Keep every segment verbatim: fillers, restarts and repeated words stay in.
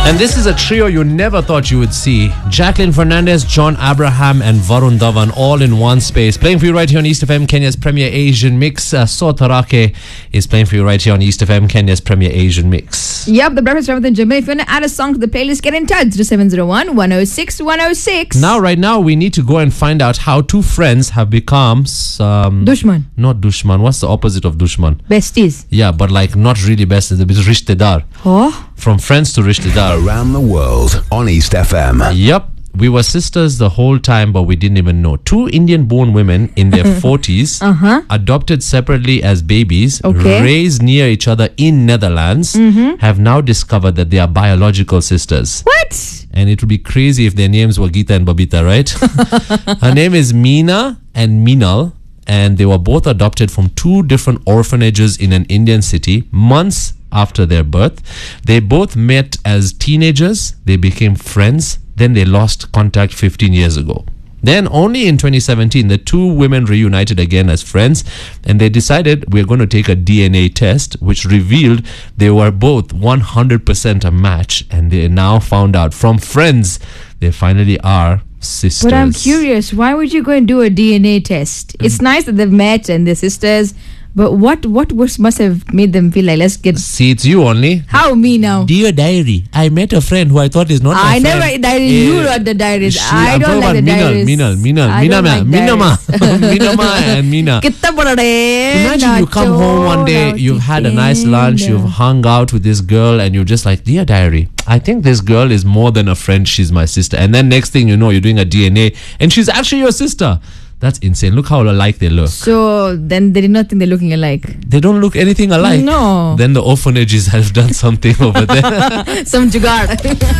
And this is a trio you never thought you would see. Jacqueline Fernandez, John Abraham and Varun Dhawan all in one space. Playing for you right here on East F M, Kenya's premier Asian mix. Uh, So Tarake is playing for you right here on East F M, Kenya's premier Asian mix. Yep, the breakfast with Jamil. If you want to add a song to the playlist, get in touch. seven zero one, one oh six, one oh six. Now, right now, we need to go and find out how two friends have become... Um, Dushman. Not Dushman. What's the opposite of Dushman? Besties. Yeah, but like not really besties. It's Rishtedar. Oh? From friends to Rishtedar. Around the world on East F M. Yep. We were sisters the whole time, but we didn't even know. Two Indian-born women in their forties, uh-huh. adopted separately as babies, okay. raised near each other in Netherlands, mm-hmm. have now discovered that they are biological sisters. What? And it would be crazy if their names were Geeta and Babita, right? Her name is Meena and Meenal, and they were both adopted from two different orphanages in an Indian city months after their birth. They both met as teenagers. They became friends. Then they lost contact fifteen years ago. Then only in twenty seventeen, the two women reunited again as friends, and they decided we're going to take a D N A test, which revealed they were both one hundred percent a match, and they now found out from friends they finally are sisters. But I'm curious, why would you go and do a D N A test? It's nice that they've met and they're sisters, but what what was, must have made them feel like, let's get... See, it's you only. How me now? Dear diary, I met a friend who I thought is not my I friend. never write diaries. Eh, You wrote the diaries. she- I I'm don't talking like the about diaries. Meenal, Meenal, I Meenal, don't Meena, like Meenama, diaries. Meenama and Meena. Kitta parade, Imagine you come home one day, nacho, you've had a nice lunch, you've hung out with this girl, and you're just like, dear diary, I think this girl is more than a friend, she's my sister. And then next thing you know, you're doing a D N A, and she's actually your sister. That's insane. Look how alike they look. So then they did not think they're looking alike. They don't look anything alike. No. Then the orphanages have done something over there. Some jugaad.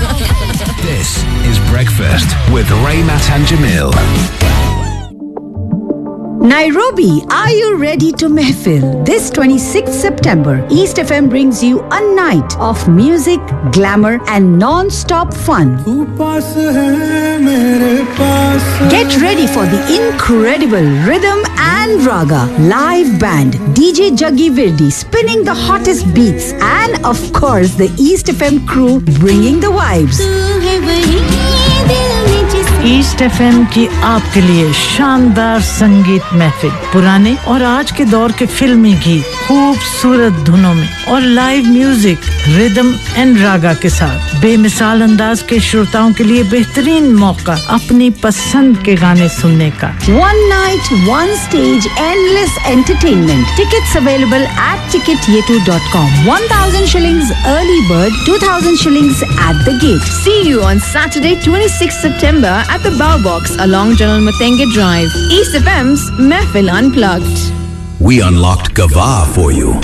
This is Breakfast with Raymat and Jamil. Nairobi, are you ready to Mehfil? This twenty-sixth September, East F M brings you a night of music, glamour and non-stop fun. Get ready for the incredible Rhythm and Raga live band, D J Jaggi Virdi spinning the hottest beats, and of course the East F M crew bringing the vibes. East F M की आपके लिए शानदार संगीत महफिल, पुराने और आज के दौर के फिल्मी गीत खूबसूरत धुनों में और लाइव म्यूजिक रिदम एंड रागा के साथ बेमिसाल अंदाज के श्रोताओं के लिए बेहतरीन मौका अपनी पसंद के गाने सुनने का. One night, one stage, endless entertainment. Tickets available at ticket yetu dot com. one thousand shillings early bird, two thousand shillings at the gate. See you on Saturday, twenty-sixth September at the Bow Box along General Mathenge Drive. East F M's Mehfil Unplugged. We unlocked Gava for you.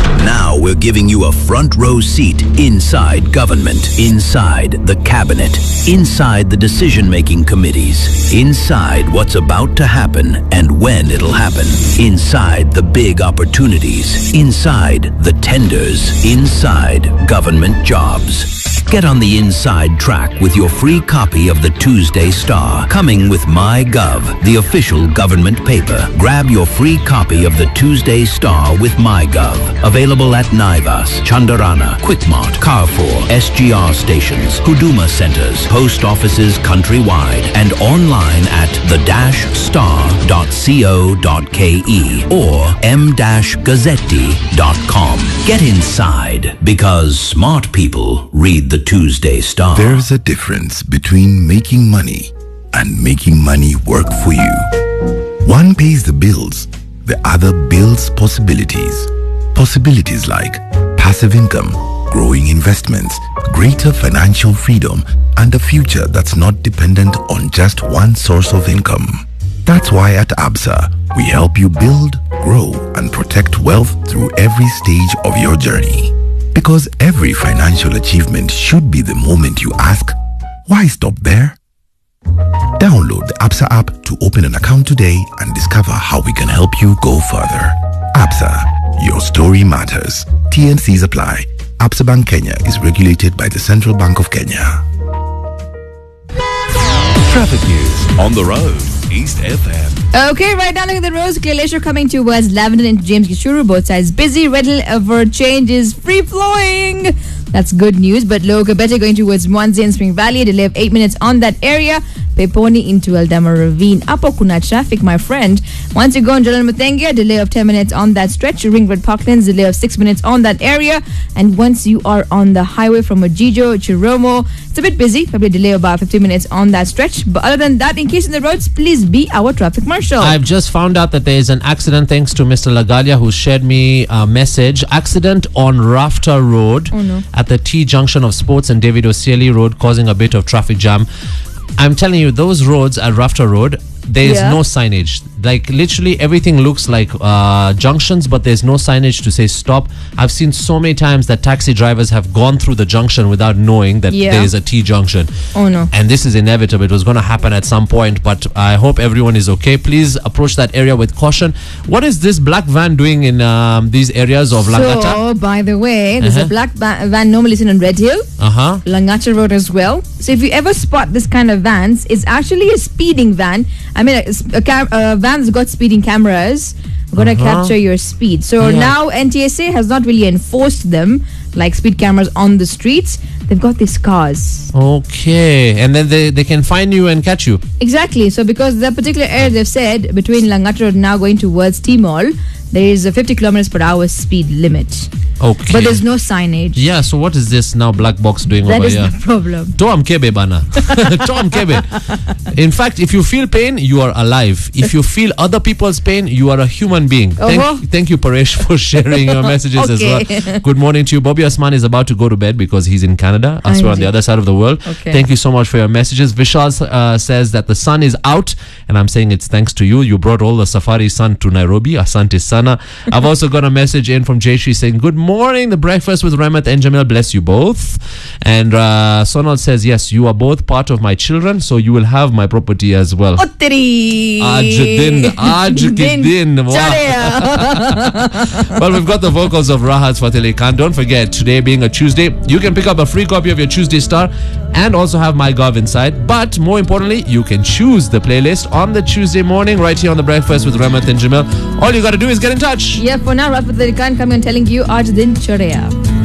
Now we're giving you a front row seat inside government, inside the cabinet, inside the decision-making committees, inside what's about to happen and when it'll happen, inside the big opportunities, inside the tenders, inside government jobs. Get on the inside track with your free copy of the Tuesday Star, coming with MyGov, the official government paper. Grab your free copy of the Tuesday Star with MyGov. Available at Naivas, Chandarana, Quickmart, Carrefour, S G R stations, Huduma centers, post offices countrywide, and online at the dash star dot co dot ke or m dash gazzetti dot com. Get inside, because smart people read the Tuesday Star. There's a difference between making money and making money work for you. One pays the bills, the other builds possibilities. Possibilities like passive income, growing investments, greater financial freedom, and a future that's not dependent on just one source of income. That's why at Absa, we help you build, grow, and protect wealth through every stage of your journey. Because every financial achievement should be the moment you ask, why stop there? Download the Absa app to open an account today and discover how we can help you go further. Absa, your story matters. T N Cs apply. Absa Bank Kenya is regulated by the Central Bank of Kenya. Traffic news on the road. East F M. Okay, right now look at the roads. Clear coming towards Lavender and James Gishuru. Both sides busy. Red Hill over change is free flowing. That's good news. But look, better going towards Mwanzi and Spring Valley. Delay of eight minutes on that area. Peponi into Eldama Ravine. Apo kuna traffic, my friend. Once you go on Jalan Mutengia, delay of ten minutes on that stretch. Ringwood Parklands, delay of six minutes on that area. And once you are on the highway from Ojijo, Chiromo, it's a bit busy. Probably delay of about fifty minutes on that stretch. But other than that, in case in the roads, please be our traffic marshal. I've just found out that there is an accident thanks to Mister Lagalia, who shared me a message. Accident on Rafter Road Oh, no. at the T junction of Sports and David Osieli Road, causing a bit of traffic jam. I'm telling you, those roads at Rafter Road, there is Yeah. no signage. Like literally everything looks like uh, junctions, but there's no signage to say stop. I've seen so many times that taxi drivers have gone through the junction without knowing that Yeah. there is a T junction. Oh, no. And this is inevitable. It was going to happen at some point, but I hope everyone is okay. Please approach that area with caution. What is this black van doing in um, these areas of Langata? So, by the way, there's Uh-huh. a black ba- van normally seen on Red Hill, Uh-huh. Langacha Road as well. So if you ever spot this kind of vans, it's actually a speeding van. I mean, a, a, cam- a van's got speeding cameras. Going to Uh-huh. capture your speed. So Yeah. now N T S A has not really enforced them like speed cameras on the streets. They've got these cars. Okay. And then they, they can find you and catch you. Exactly. So because that particular area, they've said between Langacha Road now going towards T-Mall, there is a fifty kilometers per hour speed limit. Okay. But there's no signage. Yeah, so what is this now black box doing That over is here? the problem. Tom Kebe bana. Tom Kebe. In fact, if you feel pain, you are alive. If you feel other people's pain, you are a human being. Thank, Uh-huh. thank you, Paresh, for sharing your messages as Okay. well. Good morning to you. Bobby Osman is about to go to bed because he's in Canada. Us we're on the other side of the world. Okay. Thank you so much for your messages. Vishal uh, says that the sun is out, and I'm saying it's thanks to you. You brought all the safari sun to Nairobi. Asante sana. I've also got a message in from Jayshree saying, good morning. The breakfast with Ramat and Jamil, bless you both. And uh, Sonal says, yes, you are both part of my children, so you will have my property as well. Otteri. Aaj din, aaj ki din. Wow. Chale. Well, we've got the vocals of Rahat Fateh Ali Khan. Don't forget, today being a Tuesday, you can pick up a free copy of your Tuesday Star and also have MyGov inside. But more importantly, you can choose the playlist on the Tuesday morning right here on The Breakfast with Ramat and Jamil. All you got to do is get in touch. Yeah, for now, Rafa Khan coming and telling you, Aaj Din Choraya.